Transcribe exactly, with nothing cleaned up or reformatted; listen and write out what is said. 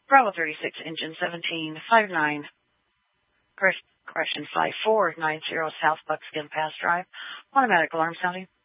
Bravo thirty-six, engine seventeen five nine, correction five four nine zero, South Buckskin Pass Drive, automatic alarm sounding.